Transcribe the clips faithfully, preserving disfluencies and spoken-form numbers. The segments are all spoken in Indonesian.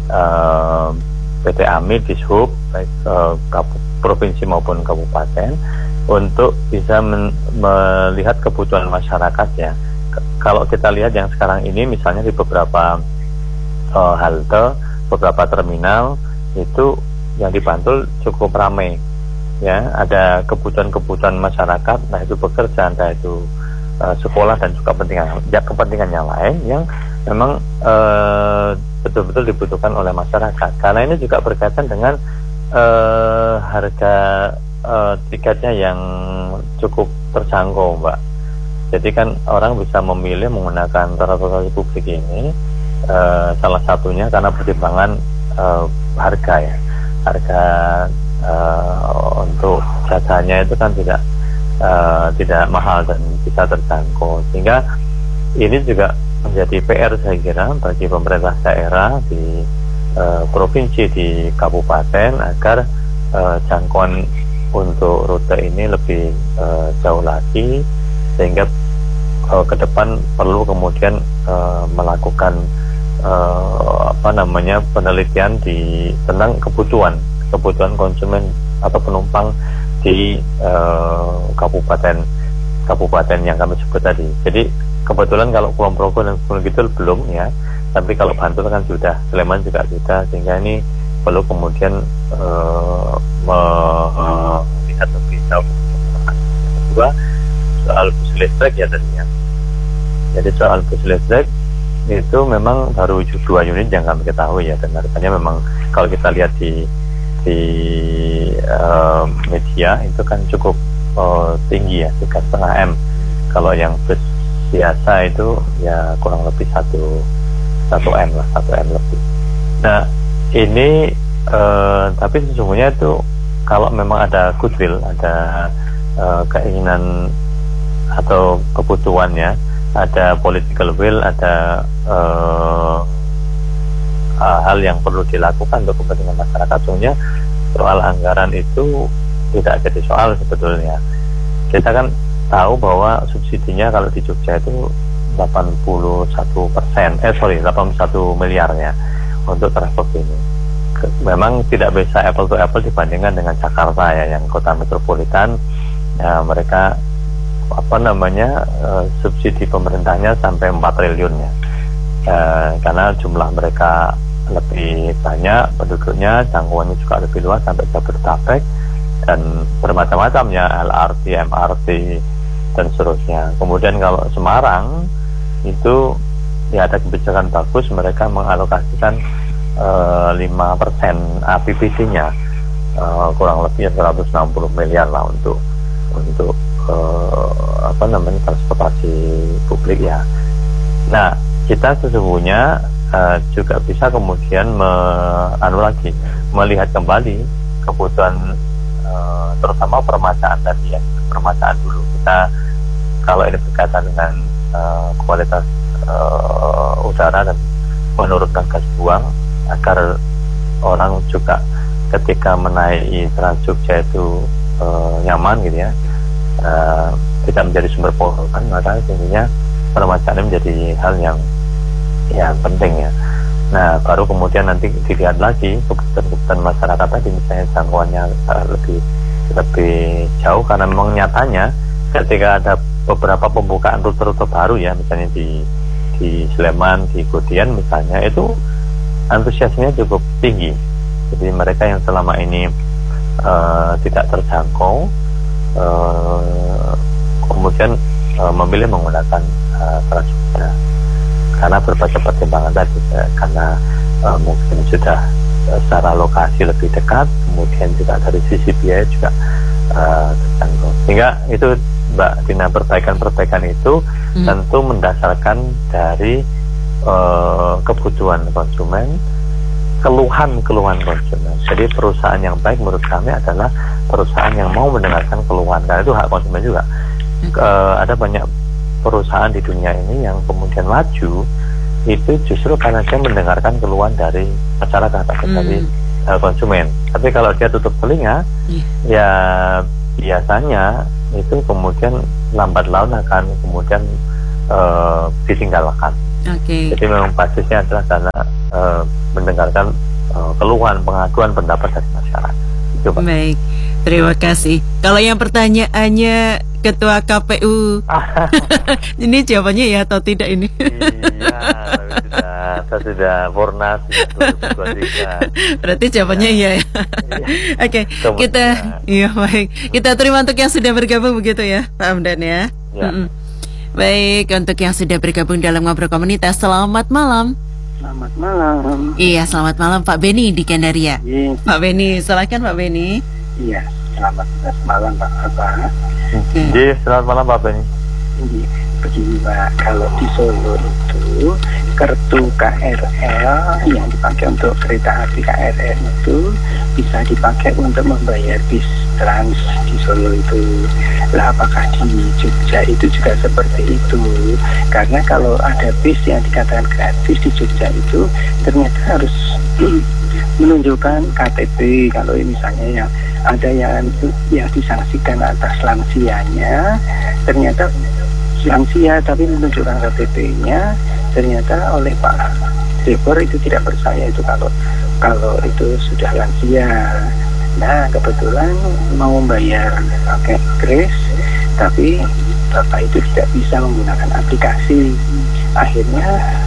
uh, P T A M I, Dishub, baik uh, provinsi maupun kabupaten, untuk bisa men- melihat kebutuhan masyarakatnya. K- kalau kita lihat yang sekarang ini, misalnya di beberapa uh, halte, beberapa terminal itu yang di Bantul cukup ramai, ya, ada kebutuhan-kebutuhan masyarakat, nah itu bekerja, entah itu uh, sekolah dan juga kepentingan, ya, kepentingan yang lain yang memang uh, betul-betul dibutuhkan oleh masyarakat. Karena ini juga berkaitan dengan uh, harga uh, tiketnya yang cukup terjangkau, Mbak. Jadi kan orang bisa memilih menggunakan transportasi publik ini, uh, salah satunya karena pertimbangan uh, harga, ya. Harga uh, untuk jasanya itu kan tidak uh, tidak mahal dan bisa terjangkau, sehingga ini juga menjadi P R, saya kira, bagi pemerintah daerah di uh, provinsi, di kabupaten, agar uh, jangkauan untuk rute ini lebih uh, jauh lagi, sehingga uh, ke depan perlu kemudian uh, melakukan uh, apa namanya penelitian di tentang kebutuhan kebutuhan konsumen atau penumpang di uh, kabupaten kabupaten yang kami sebut tadi. Jadi kebetulan kalau Kulon Progo dan Gunung Kidul belum, ya, tapi kalau Bantul kan sudah, Sleman juga sudah, sehingga ini perlu kemudian uh, melihat uh, lebih jauh. Kedua, soal bus listrik, ya, tentunya. Jadi soal bus listrik itu memang baru dua unit yang kami ketahui, ya, dan harganya memang kalau kita lihat di di uh, media itu kan cukup uh, tinggi, ya, tiga setengah M. Kalau yang bus biasa itu ya kurang lebih satu satu M lah, satu M lebih. Nah ini uh, tapi sesungguhnya itu kalau memang ada goodwill, ada uh, keinginan atau kebutuhannya, ada political will, ada uh, hal yang perlu dilakukan untuk kepentingan masyarakat, sesungguhnya soal anggaran itu tidak jadi soal sebetulnya. Kita kan tahu bahwa subsidinya kalau di Jogja itu delapan puluh satu persen, eh sorry delapan puluh satu miliar, ya, untuk transport ini. Memang tidak bisa apple to apple dibandingkan dengan Jakarta, ya, yang kota metropolitan, ya, mereka apa namanya uh, subsidi pemerintahnya sampai empat triliun, ya, uh, karena jumlah mereka lebih banyak penduduknya, jangkauannya juga lebih luas sampai Jabodetabek dan bermacam-macamnya, L R T, M R T dan seterusnya. Kemudian kalau Semarang itu ya ada kebijakan bagus, mereka mengalokasikan uh, lima persen A P B D-nya, uh, kurang lebih seratus enam puluh miliar lah untuk untuk uh, apa namanya transportasi publik, ya. Nah kita sesungguhnya uh, juga bisa kemudian me, anu lagi melihat kembali kebutuhan uh, terutama permasaan tadi, ya, permasaan dulu. Kita kalau ini berkaitan dengan uh, kualitas uh, udara dan menurunkan gas buang, agar orang juga ketika menaiki Trans Jogja itu uh, nyaman, gitu, ya, uh, tidak menjadi sumber polutan, maka tentunya permasalahan menjadi hal yang yang penting, ya. Nah baru kemudian nanti dilihat lagi kebutuhan-kebutuhan masyarakat tadi, misalnya jangkauannya uh, lebih lebih jauh, karena memang nyatanya ketika ada beberapa pembukaan rute-rute baru, ya, misalnya di di Sleman, di Godian misalnya, itu antusiasnya cukup tinggi. Jadi mereka yang selama ini uh, tidak terjangkau uh, kemudian uh, memilih menggunakan uh, Transjogja karena berbagai pertimbangan tadi, ya, karena uh, mungkin sudah uh, secara lokasi lebih dekat, kemudian juga dari sisi biaya juga uh, terjangkau. Sehingga itu, Mbak Dina, perbaikan-perbaikan itu hmm. tentu mendasarkan dari uh, kebutuhan konsumen, keluhan-keluhan konsumen. Jadi perusahaan yang baik menurut kami adalah perusahaan yang mau mendengarkan keluhan, karena itu hak konsumen juga. hmm. uh, Ada banyak perusahaan di dunia ini yang kemudian maju itu justru karena dia mendengarkan keluhan dari masyarakat atau hmm. dari uh, konsumen. Tapi kalau dia tutup telinga, yeah. ya biasanya itu kemudian lambat laun akan kemudian uh, ditinggalkan. Oke. Jadi memang basisnya adalah karena uh, mendengarkan uh, keluhan, pengaduan, pendapat dari masyarakat. Itu, Pak. Baik, terima kasih. Kalau yang pertanyaannya Ketua K P U, ini jawabannya ya atau tidak ini? Iya, sudah, saya sudah Fornas dua ribu dua puluh tiga. Berarti jawabannya iya ya. Oke, kita, iya baik. Kita terima untuk yang sudah bergabung begitu ya, Pak Hamdan ya. Ya. Mm-mm. Baik, untuk yang sudah bergabung dalam Ngobrol Komunitas, selamat malam. Selamat malam. Iya, selamat malam Pak Beni di Gandaria. Iya. Pak Beni, silakan Pak Beni. Iya, selamat malam Pak Abah. Hmm. Jadi selamat malam Pak Beni. Jadi begini Pak, kalau di Solo itu kartu K R L yang dipakai untuk kereta api K R L itu bisa dipakai untuk membayar bis trans di Solo itu. Lah apakah di Jogja itu juga seperti itu? Karena kalau ada bis yang dikatakan gratis di Jogja itu ternyata harus menunjukkan K T P. Kalau misalnya yang ada yang yang disangsikan atas lansianya, ternyata lansia tapi menunjukkan K T P-nya, ternyata oleh Pak Depor itu tidak percaya itu kalau kalau itu sudah lansia. Nah kebetulan mau membayar pakai kris, tapi bapak itu tidak bisa menggunakan aplikasi. Akhirnya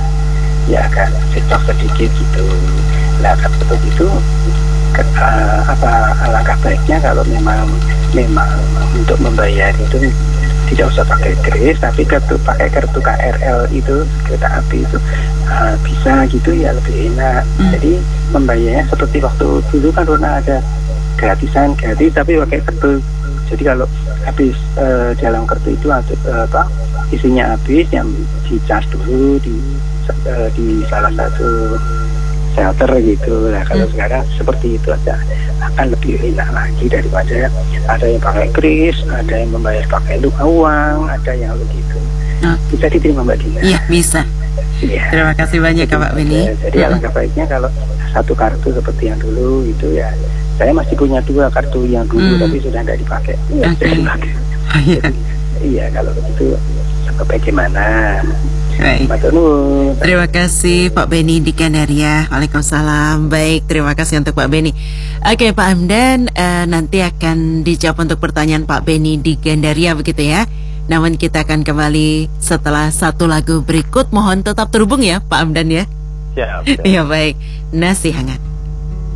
ya agak cekcok sedikit gitu. Nah kalau itu ke, uh, apa alangkah baiknya kalau memang memang untuk membayar itu tidak usah pakai kris, tapi kartu pakai kartu K R L itu kereta api itu uh, bisa gitu ya, lebih enak. Hmm. Jadi membayarnya seperti waktu dulu kan pernah ada gratisan gratis tapi pakai kartu. Jadi kalau habis uh, dalam kartu itu ada uh, apa isinya habis, yang dicas dulu di uh, di salah satu shelter gitu. Nah kalau hmm. sekarang seperti itu aja akan lebih enak lagi daripada ada yang pakai kris, ada yang membayar pakai uang, ada yang begitu. Oh. Bisa diterima Mbak Dina? Iya bisa. Ya. Terima kasih banyak jadi, Pak Beni. Jadi hmm. alangkah baiknya kalau satu kartu seperti yang dulu itu ya. Saya masih punya dua kartu yang dulu hmm. tapi sudah tidak dipakai. Ya, okay. dipakai. Oh, iya. Jadi, iya kalau begitu bagaimana? Baik. Terima kasih Pak Beni di Gandaria. Waalaikumsalam. Baik, terima kasih untuk Pak Beni. Oke Pak Hamdan, uh, nanti akan dijawab untuk pertanyaan Pak Beni di Gandaria begitu ya. Namun kita akan kembali setelah satu lagu berikut. Mohon tetap terhubung ya Pak Hamdan ya. Siap. Iya baik. Nasi hangat.